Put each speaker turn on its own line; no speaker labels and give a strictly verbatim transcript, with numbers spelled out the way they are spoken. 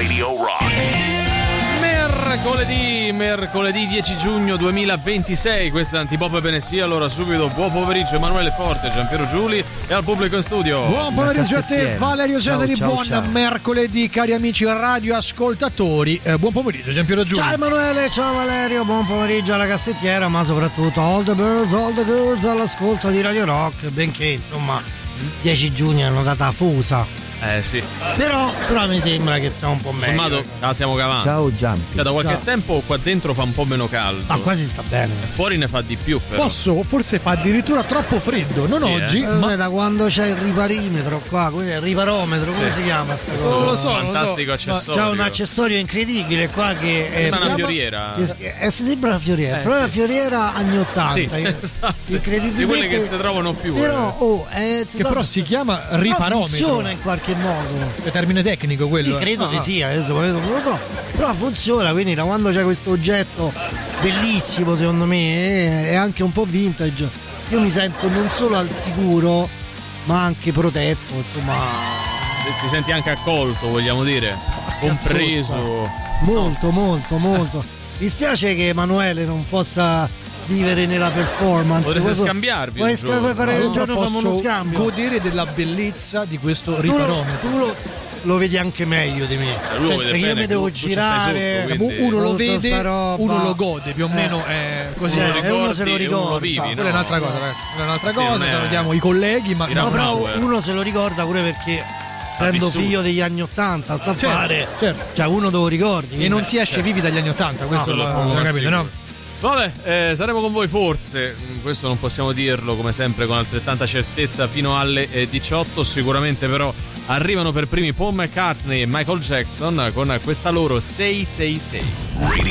Radio Rock.
Mercoledì, mercoledì dieci giugno duemilaventisei, questa è Antipop Benessia. Allora subito buon pomeriggio Emanuele Forte, Giampiero Giuli e al pubblico in studio.
Buon pomeriggio a te Valerio Cesari,
ciao,
buon
ciao.
mercoledì cari amici radioascoltatori, eh, buon pomeriggio Giampiero Giuli.
Ciao Emanuele, ciao Valerio, buon pomeriggio alla cassettiera, ma soprattutto all the girls, all the girls all'ascolto di Radio Rock, benché insomma dieci giugno è una data fusa.
Eh sì.
Però, però mi sembra che sia un po' meglio.
Sommato, la stiamo cavando.
Ciao Giampi.
Cioè, da qualche
Ciao.
tempo qua dentro fa un po' meno caldo.
Ma quasi sta bene.
Fuori ne fa di più però.
Posso? Forse fa addirittura troppo freddo, non
Sì,
oggi,
Eh,
ma
sai, da quando c'è il riparimetro qua, il riparometro, come
Sì.
si chiama sta cosa?
non lo so, non lo so.
Fantastico accessorio.
C'è un accessorio incredibile qua che è
Sta una
chiama-
fioriera.
che- Eh, si sembra una fioriera,
Eh,
però è
sì.
una fioriera anni ottanta.
Sì,
in-
esatto.
Incredibilmente.
Di quelle che non si trovano più.
Però,
eh.
oh, eh,
che però si chiama
però
riparometro.
funziona in qualche modo.
È termine tecnico quello.
Sì,
eh.
credo
Ah,
di
ah.
sì, adesso poi non lo so. Però funziona, quindi da quando c'è questo oggetto bellissimo secondo me e è anche un po' vintage, io mi sento non solo al sicuro ma anche protetto, insomma.
Ti senti anche accolto, vogliamo dire. Compreso.
Molto, molto, molto. Mi spiace che Emanuele non possa vivere nella performance.
Potreste
Questo-
scambiarvi
Puoi
un
sca-
giorno.
puoi fare
Allora
un giorno
posso
facciamo uno scambio.
godere della bellezza di questo
Tu lo,
riparometro.
tu lo, lo vedi anche meglio di me.
Eh, lui lo vede
Perché io
bene,
mi devo
tu- tu ci stai
girare.
sotto, quindi-
Uno lo
tutta
vede,
sta roba.
uno lo gode, più o
Eh.
meno è così.
Eh,
Uno lo
e uno
ricordi
se lo
e uno lo
ricorda.
vivi, no?
Quella è un'altra cosa, ragazzi. Quella è un'altra
Sì,
cosa.
non è-
Salutiamo i colleghi, ma
Tira
No, però
Power.
uno se lo ricorda pure perché essendo
vissuto.
figlio degli anni ottanta sta a
Certo,
fare.
certo.
Cioè uno te lo ricordi.
e
quindi-
non si esce vivi dagli anni ottanta, questo
No,
lo,
quello poco
lo
ma
capite,
sicuro.
no?
Vabbè, eh, saremo con voi forse, mm, questo non possiamo dirlo come sempre con altrettanta certezza fino alle eh, diciotto, sicuramente però arrivano per primi Paul McCartney e Michael Jackson con questa loro sei sei sei.
Radio